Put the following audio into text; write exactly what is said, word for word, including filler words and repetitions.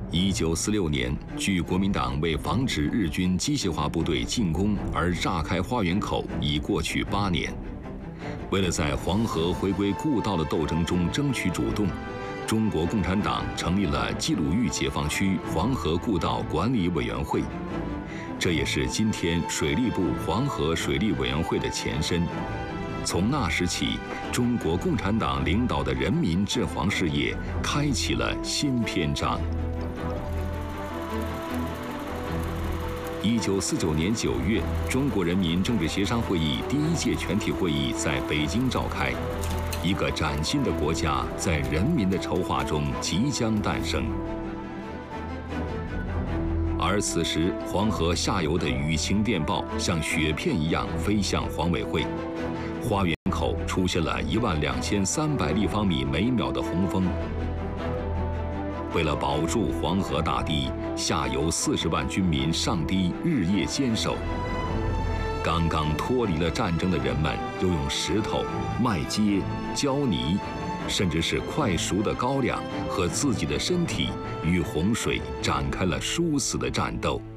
一九四六年，据国民党为防止日军机械化部队进攻而炸开花园口已过去八年。为了在黄河回归故道的斗争中争取主动，中国共产党成立了冀鲁豫解放区黄河故道管理委员会，这也是今天水利部黄河水利委员会的前身。从那时起，中国共产党领导的人民治黄事业开启了新篇章。一九四九年九月，中国人民政治协商会议第一届全体会议在北京召开，一个崭新的国家在人民的筹划中即将诞生。而此时，黄河下游的舆情电报像雪片一样飞向黄委会，花园口出现了一万两千三百立方米每秒的洪峰。为了保住黄河大堤，下游四十万军民上堤日夜坚守。刚刚脱离了战争的人们，又用石头、麦秸、胶泥，甚至是快熟的高粱和自己的身体，与洪水展开了殊死的战斗。